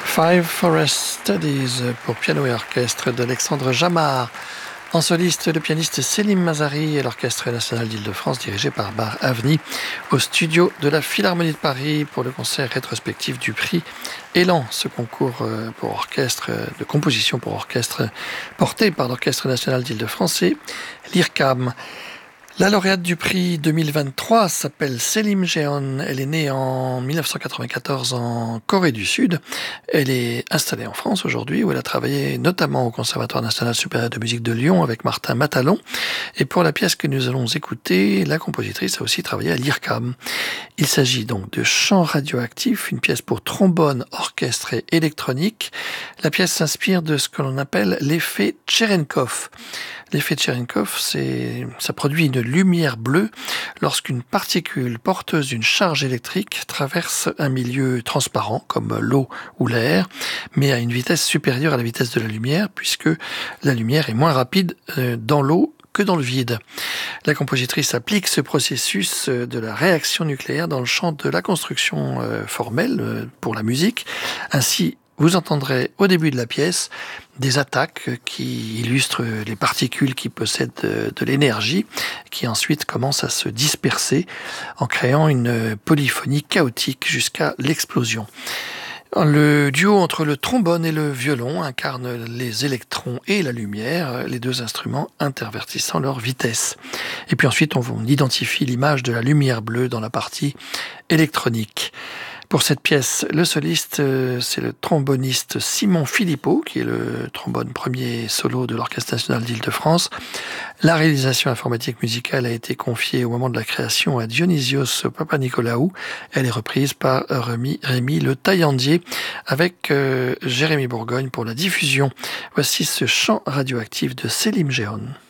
Five Forest Studies pour piano et orchestre d'Alexandre Jamard. En soliste, le pianiste Selim Mazari et l'Orchestre national d'Île-de-France dirigé par Bar Avni au studio de la Philharmonie de Paris pour le concert rétrospectif du prix Élan, ce concours pour orchestre de composition pour orchestre porté par l'Orchestre national d'Île-de-France et l'IRCAM. La lauréate du prix 2023 s'appelle Selim Jeon. Elle est née en 1994 en Corée du Sud. Elle est installée en France aujourd'hui où elle a travaillé notamment au Conservatoire national supérieur de musique de Lyon avec Martin Matalon. Et pour la pièce que nous allons écouter, la compositrice a aussi travaillé à l'IRCAM. Il s'agit donc de Chant radioactif, une pièce pour trombone, orchestre et électronique. La pièce s'inspire de ce que l'on appelle l'effet Cherenkov. L'effet Cherenkov, ça produit une lumière bleue lorsqu'une particule porteuse d'une charge électrique traverse un milieu transparent comme l'eau ou l'air, mais à une vitesse supérieure à la vitesse de la lumière puisque la lumière est moins rapide dans l'eau que dans le vide. La compositrice applique ce processus de la réaction nucléaire dans le champ de la construction formelle pour la musique. Ainsi, vous entendrez au début de la pièce des attaques qui illustrent les particules qui possèdent de l'énergie, qui ensuite commencent à se disperser en créant une polyphonie chaotique jusqu'à l'explosion. Le duo entre le trombone et le violon incarne les électrons et la lumière, les deux instruments intervertissant leur vitesse. Et puis ensuite, on identifie l'image de la lumière bleue dans la partie électronique. Pour cette pièce, le soliste, c'est le tromboniste Simon Philippot, qui est le trombone premier solo de l'Orchestre national d'Île-de-France. La réalisation informatique musicale a été confiée au moment de la création à Dionysios Papanicolaou. Elle est reprise par Rémi Le Taillandier avec Jérémy Bourgogne pour la diffusion. Voici ce chant radioactif de Selim Jeon.